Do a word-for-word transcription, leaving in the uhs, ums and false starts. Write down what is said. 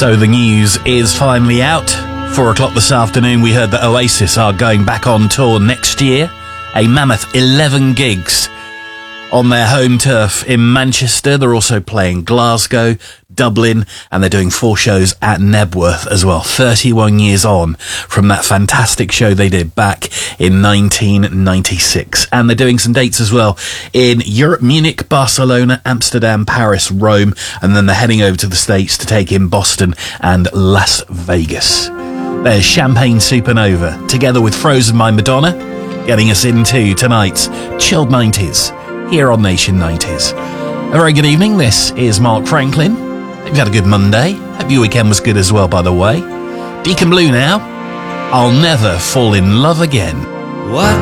So the news is finally out. Four o'clock this afternoon, we heard that Oasis are going back on tour next year. A mammoth eleven gigs on their home turf in Manchester. They're also playing Glasgow, Dublin, and they're doing four shows at Nebworth as well. thirty-one years on from that fantastic show they did back in nineteen ninety-six. And they're doing some dates as well in Europe, Munich, Barcelona, Amsterdam, Paris, Rome, and then they're heading over to the States to take in Boston and Las Vegas. There's Champagne Supernova, together with Frozen by Madonna, getting us into tonight's Chilled nineties here on Nation nineties. A very good evening, this is Mark Franklin. Hope you've had a good Monday. Hope your weekend was good as well, by the way. Deacon Blue now. I'll never fall in love again. What